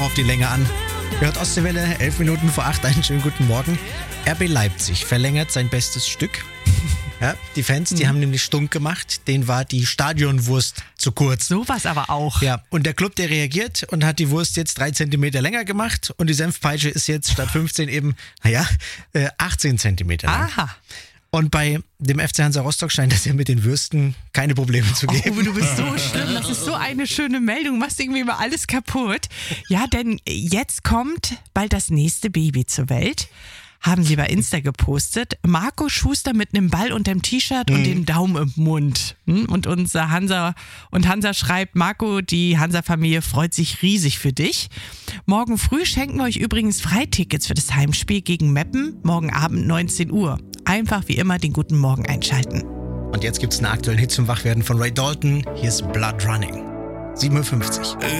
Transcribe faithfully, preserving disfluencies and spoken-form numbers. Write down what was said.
auf die Länge an. Hört Ostseewelle, elf Minuten vor acht, einen schönen guten Morgen. R B Leipzig verlängert sein bestes Stück. Ja, die Fans, die mhm. haben nämlich stunk gemacht, denen war die Stadionwurst zu kurz. Sowas aber auch. Ja, und der Club, der reagiert und hat die Wurst jetzt drei Zentimeter länger gemacht und die Senfpeitsche ist jetzt statt fünfzehn eben, naja, äh, achtzehn Zentimeter lang. Aha. Und bei dem F C Hansa Rostock scheint es ja mit den Würsten keine Probleme zu geben. Oh, du bist so schlimm. Das ist so eine schöne Meldung. Du machst irgendwie immer alles kaputt. Ja, denn jetzt kommt bald das nächste Baby zur Welt. Haben sie bei Insta gepostet. Marco Schuster mit einem Ball und dem T-Shirt und mhm. den Daumen im Mund. Und unser Hansa und Hansa schreibt, Marco, die Hansa-Familie freut sich riesig für dich. Morgen früh schenken wir euch übrigens Freitickets für das Heimspiel gegen Meppen. Morgen Abend neunzehn Uhr. Einfach wie immer den guten Morgen einschalten. Und jetzt gibt's einen aktuellen Hit zum Wachwerden von Ray Dalton. Hier ist Blood Running. sieben Uhr fünfzig.